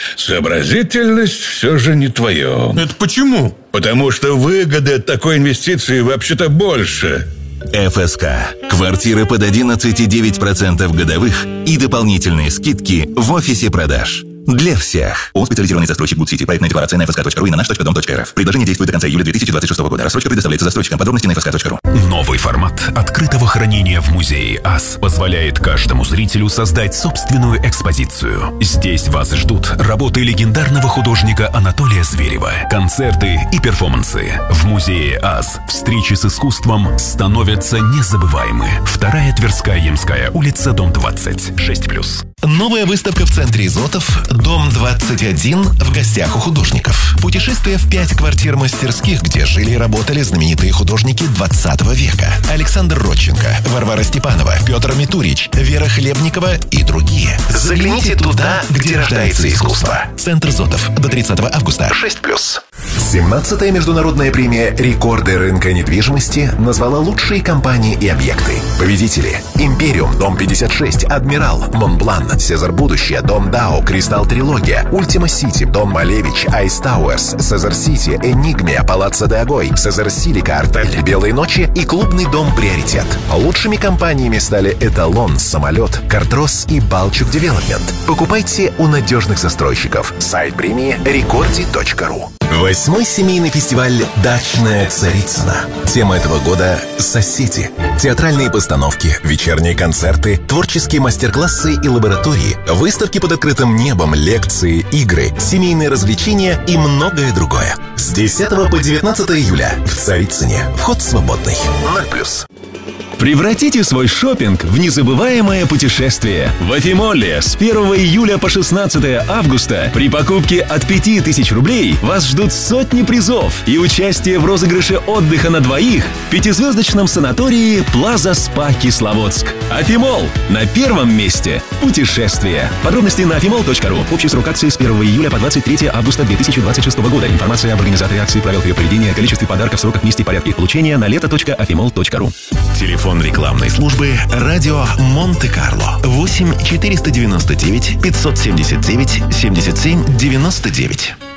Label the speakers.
Speaker 1: сообразительность все же не твое.
Speaker 2: Это почему?
Speaker 1: Потому что выгоды от такой инвестиции вообще-то больше.
Speaker 3: ФСК. Квартиры под 11,9% годовых и дополнительные скидки в офисе продаж. Для всех. ООО «Специализированный застройщик Гудсити». Проектная декларация на fsk.ru и на nаш.dom.rf. Предложение действует до конца июля 2026 года. Рассрочка предоставляется застройщикам. Подробности на fsk.ru.
Speaker 4: Новый формат открытого хранения в музее АС позволяет каждому зрителю создать собственную экспозицию. Здесь вас ждут работы легендарного художника Анатолия Зверева, концерты и перформансы. В музее АС встречи с искусством становятся незабываемы. 2-я Тверская Ямская улица, дом 20, 6+.
Speaker 5: Новая выставка в центре Изотов, дом 21, в гостях у художников. Путешествие в 5 квартир-мастерских, где жили и работали знаменитые художники 20 века. Александр Родченко, Варвара Степанова, Петр Митурич, Вера Хлебникова и другие. Загляните туда, где рождается искусство. Центр Изотов, до 30 августа, 6+. 17-я международная премия «Рекорды рынка недвижимости» назвала лучшие компании и объекты. Победители: Империум, дом 56, Адмирал, Монблан, Сезар Будущее, дом Дау, Кристалл Трилогия, Ультима Сити, дом Малевич, Айс Тауэрс, Сезар Сити, Энигмия, Палаццо де Агой, Сезар Силика, Артель, Белые ночи и клубный дом Приоритет. Лучшими компаниями стали Эталон, Самолет, Картрос и Балчук Девелопмент. Покупайте у надежных застройщиков. Сайт премии rekordi.ru. 8-й семейный фестиваль «Дачная Царицына». Тема этого года – соседи. Театральные постановки, вечерние концерты, творческие мастер-классы и лаборатории, выставки под открытым небом, лекции, игры, семейные развлечения и многое другое. С 10 по 19 июля в Царицыне. Вход свободный. 0+.
Speaker 6: Превратите свой шопинг в незабываемое путешествие. В Афимолле с 1 июля по 16 августа при покупке от 5000 рублей вас ждут сотни призов и участие в розыгрыше отдыха на двоих в 5-звездочном санатории Плаза Спа Кисловодск. Афимолл. На первом месте путешествие. Подробности на afimall.ru. Общий срок акции с 1 июля по 23 августа 2026 года. Информация об организаторе акции, правилах ее проведения, количестве подарков, сроках, месте и порядке их получения на лето.afimall.ru.
Speaker 5: Телефон рекламной службы «Радио Монте-Карло» 8 499 579 77 99.